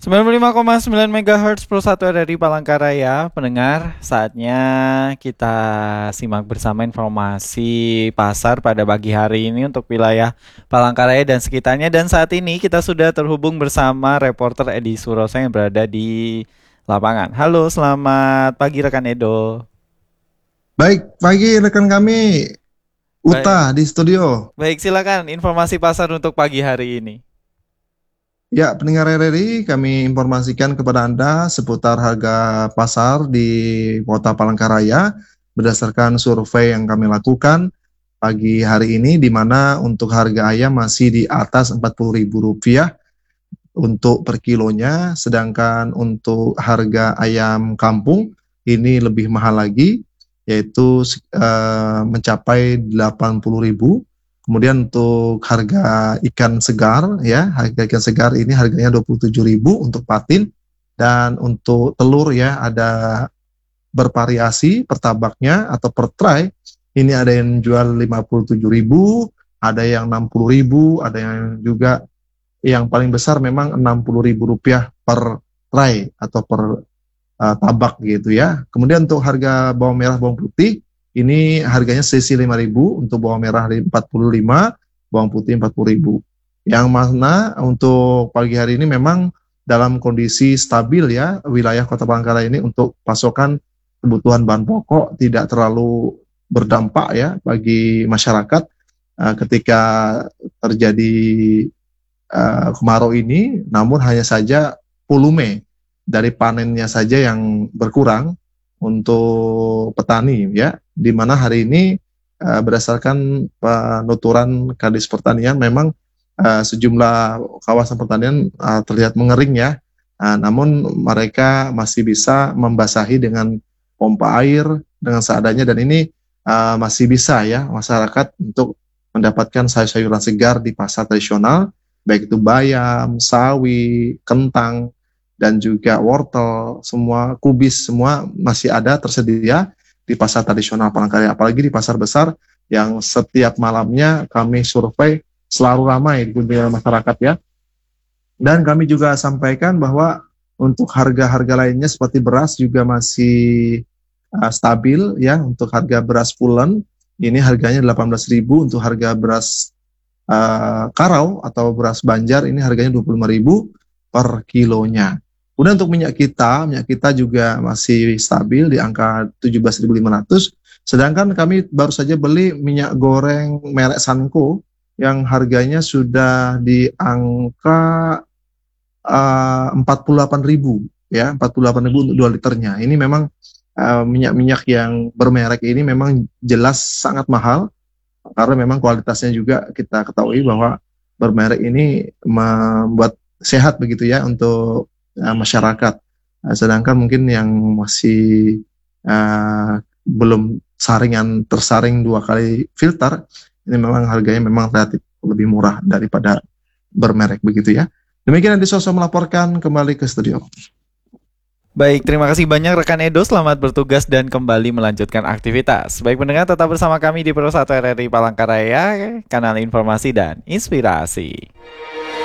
95,9 MHz Pro 1 RRI Palangkaraya. Pendengar, saatnya kita simak bersama informasi pasar pada pagi hari ini untuk wilayah Palangkaraya dan sekitarnya. Dan saat ini kita sudah terhubung bersama reporter Edi Suroso yang berada di lapangan. Halo, selamat pagi rekan Edo. Baik, pagi rekan kami Baik, Uta di studio. baik, silakan informasi pasar untuk pagi hari ini. Ya, pendengar RRI, kami informasikan kepada Anda seputar harga pasar di Kota Palangkaraya berdasarkan survei yang kami lakukan pagi hari ini, di mana untuk harga ayam masih di atas Rp40.000 untuk per kilonya, sedangkan untuk harga ayam kampung ini lebih mahal lagi, yaitu mencapai 80.000. Kemudian untuk harga ikan segar, ya, harga ikan segar ini harganya 27.000 untuk patin, dan untuk telur ya ada bervariasi per tabaknya atau per tray. Ini ada yang jual 57.000, ada yang 60.000, ada yang juga yang paling besar memang Rp60.000 per tray atau per tabak gitu ya. Kemudian untuk harga bawang merah bawang putih ini harganya selisih 5.000, untuk bawang merah 45, bawang putih 40.000. Yang mana untuk pagi hari ini memang dalam kondisi stabil ya wilayah Kota Palangkaraya ini untuk pasokan kebutuhan bahan pokok tidak terlalu berdampak ya bagi masyarakat ketika terjadi kemarau ini, namun hanya saja volume dari panennya saja yang berkurang untuk petani ya, di mana hari ini berdasarkan penuturan Kadis Pertanian memang sejumlah kawasan pertanian terlihat mengering ya. Namun mereka masih bisa membasahi dengan pompa air dengan seadanya, dan ini masih bisa ya masyarakat untuk mendapatkan sayur-sayuran segar di pasar tradisional, baik itu bayam, sawi, kentang, dan juga wortel, semua kubis, semua masih ada tersedia di pasar tradisional Palangkaraya. Apalagi di pasar besar yang setiap malamnya kami survei selalu ramai dikunjungi masyarakat ya. Dan kami juga sampaikan bahwa untuk harga-harga lainnya seperti beras juga masih stabil ya. Untuk harga beras pulen ini harganya 18.000, untuk harga beras karau atau beras banjar ini harganya 25.000 per kilonya. Kemudian untuk minyak kita juga masih stabil di angka 17.500. Sedangkan kami baru saja beli minyak goreng merek Sanko yang harganya sudah di angka 48.000 ya, 48.000 untuk 2 liternya. Ini memang minyak-minyak yang bermerek ini memang jelas sangat mahal, karena memang kualitasnya juga kita ketahui bahwa bermerek ini membuat sehat begitu ya untuk masyarakat. Sedangkan mungkin yang masih belum tersaring 2 kali filter, ini memang harganya memang relatif lebih murah daripada bermerek begitu ya. Demikian nanti Soso melaporkan kembali ke studio. Baik, terima kasih banyak rekan Edo. Selamat bertugas dan kembali melanjutkan aktivitas. Baik pendengar, tetap bersama kami di Pro 1 RRI Palangkaraya, kanal informasi dan inspirasi.